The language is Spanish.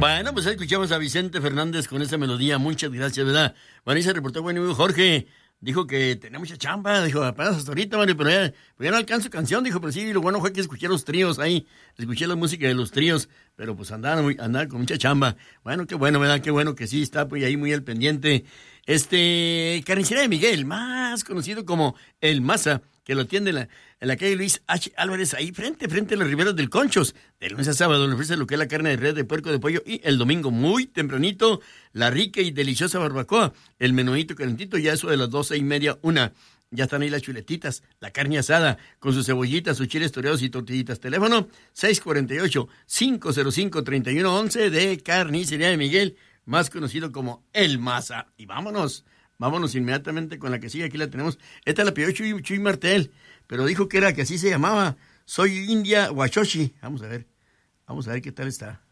Bueno, pues escuchamos a Vicente Fernández con esa melodía. Muchas gracias, ¿verdad? Bueno, y se reportó buen amigo Jorge. Dijo que tenía mucha chamba. Dijo, apenas hasta ahorita, Mario, pero ya no alcanzo canción. Dijo, pero sí, lo bueno fue que escuché los tríos ahí. Escuché la música de los tríos, pero pues andaban con mucha chamba. Bueno, qué bueno, ¿verdad? Qué bueno que sí está pues ahí muy al pendiente. Carnicería de Miguel, más conocido como El Maza, que lo atiende en la calle Luis H. Álvarez, ahí frente a las riberas del Conchos. De lunes a sábado le ofrece lo que es la carne de res, de puerco, de pollo, y el domingo muy tempranito, la rica y deliciosa barbacoa, el menuito calentito, ya eso de las 12:30, 1. Ya están ahí las chuletitas, la carne asada, con sus cebollitas, sus chiles toreados y tortillitas. Teléfono 648-505-3111 de Carnicería de Miguel, más conocido como El Maza. Y vámonos inmediatamente con la que sigue. Aquí la tenemos. Esta la pidió Chuy Martel, pero dijo que así se llamaba. Soy India Huachochi. Vamos a ver qué tal está.